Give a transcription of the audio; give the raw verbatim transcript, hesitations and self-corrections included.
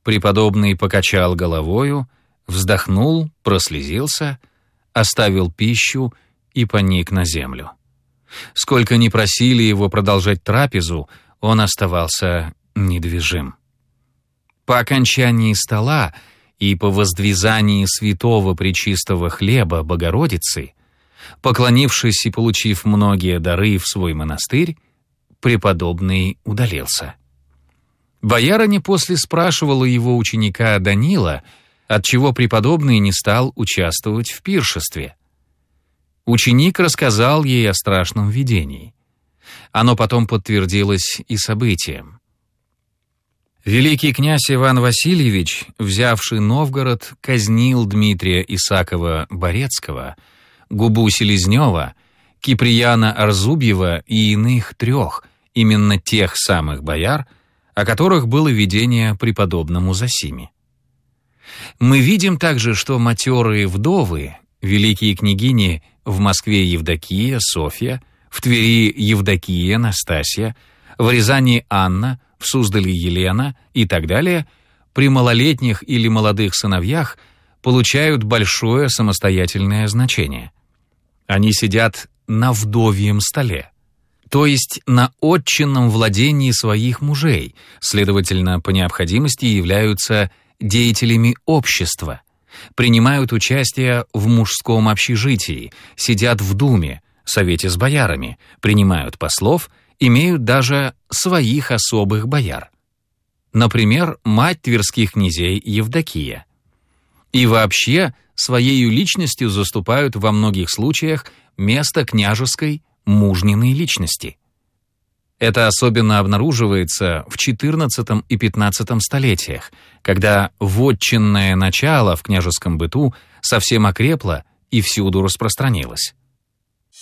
Преподобный покачал головою, вздохнул, прослезился, оставил пищу и поник на землю. Сколько ни просили его продолжать трапезу, он оставался недвижим. По окончании стола и по воздвизании святого пречистого хлеба Богородицы, поклонившись и получив многие дары в свой монастырь, преподобный удалился. Боярыня после спрашивала его ученика Данила, отчего преподобный не стал участвовать в пиршестве. Ученик рассказал ей о страшном видении. Оно потом подтвердилось и событием. Великий князь Иван Васильевич, взявший Новгород, казнил Дмитрия Исакова Борецкого, Губу Селезнева, Киприяна Арзубьева и иных трех, именно тех самых бояр, о которых было видение преподобному Зосиме. Мы видим также, что матерые вдовы, великие княгини в Москве Евдокия, Софья, в Твери Евдокия, Настасья, в Рязани Анна, в Суздале Елена и так далее, при малолетних или молодых сыновьях получают большое самостоятельное значение. Они сидят на вдовьем столе, то есть на отчинном владении своих мужей, следовательно, по необходимости являются деятелями общества, принимают участие в мужском общежитии, сидят в думе, совете с боярами, принимают послов, имеют даже своих особых бояр. Например, мать тверских князей Евдокия. И вообще своею личностью заступают во многих случаях место княжеской мужниной личности. Это особенно обнаруживается в четырнадцатом и пятнадцатом столетиях, когда вотчинное начало в княжеском быту совсем окрепло и всюду распространилось.